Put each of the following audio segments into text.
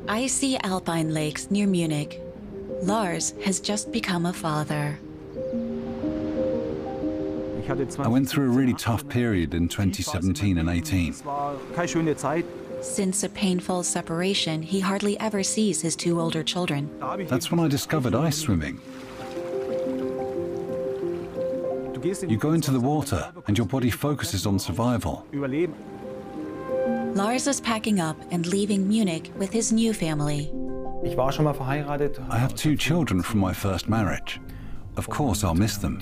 Icy alpine lakes near Munich. Lars has just become a father. I went through a really tough period in 2017 and 18. Since a painful separation, he hardly ever sees his two older children. That's when I discovered ice swimming. You go into the water and your body focuses on survival. Lars is packing up and leaving Munich with his new family. I have 2 children from my first marriage. Of course, I'll miss them.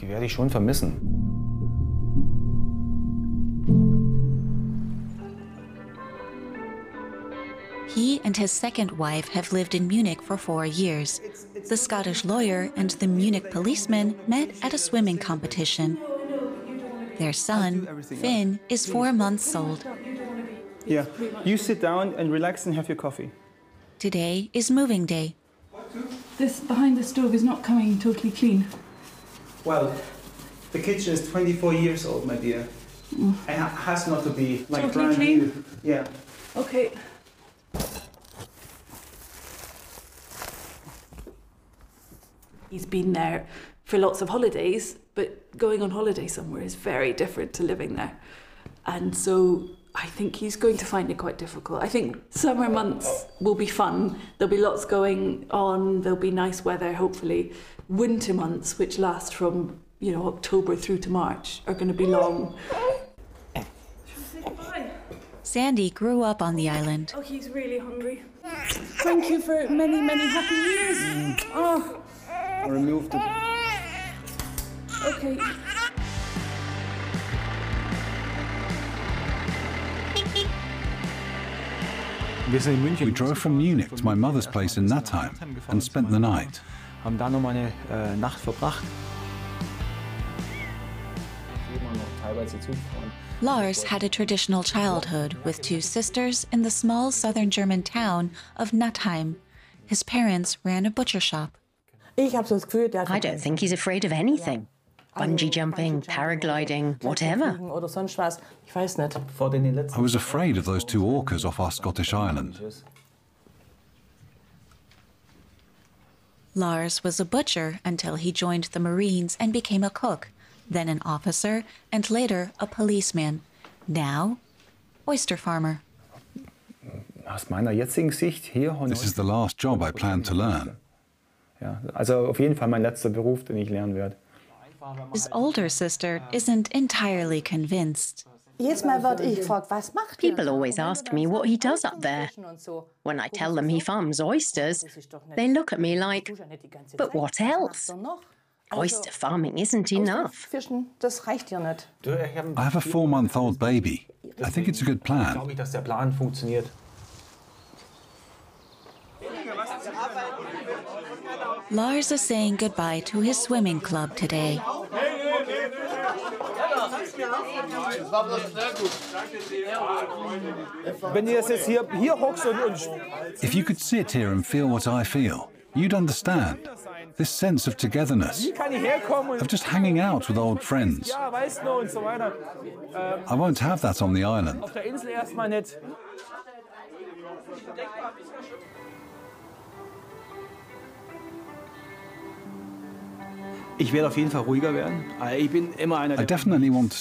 He and his second wife have lived in Munich for 4 years. The Scottish lawyer and the Munich policeman met at a swimming competition. Their son, Finn, is 4 months old. Yeah, you sit down and relax and have your coffee. Today is moving day. This behind the stove is not coming totally clean. Well, the kitchen is 24 years old, my dear. It has not to be like Totally brand clean? new. Yeah. Okay. He's been there for lots of holidays, but going on holiday somewhere is very different to living there. And so I think he's going to find it quite difficult. I think summer months will be fun. There'll be lots going on. There'll be nice weather, hopefully. Winter months, which last from, October through to March, are going to be long. Sandy grew up on the island. Oh, he's really hungry. Thank you for many, many happy years. Oh. I removed it. Okay. We drove from Munich to my mother's place in Nattheim and spent the night. Haben da noch mal eine Nacht verbracht. Lars had a traditional childhood with 2 sisters in the small southern German town of Nattheim. His parents ran a butcher shop. I don't think he's afraid of anything. Bungee jumping, paragliding, whatever. I was afraid of those 2 orcas off our Scottish island. Lars was a butcher until he joined the Marines and became a cook, then an officer, and later a policeman. Now, oyster farmer. This is the last job I plan to learn. Ja, also auf jeden Fall mein letzter Beruf, den ich lernen werde. His older sister isn't entirely convinced. People always ask me what he does up there. When I tell them he farms oysters, they look at me like, but what else? Oyster farming isn't enough. I have a 4-month-old baby. I think it's a good plan. Glaube ich, dass der Plan funktioniert. Lars is saying goodbye to his swimming club today. If you could sit here and feel what I feel, you'd understand. This sense of togetherness, of just hanging out with old friends. I won't have that on the island. Ich werde auf jeden Fall ruhiger werden. Ich bin immer einer I definitely want to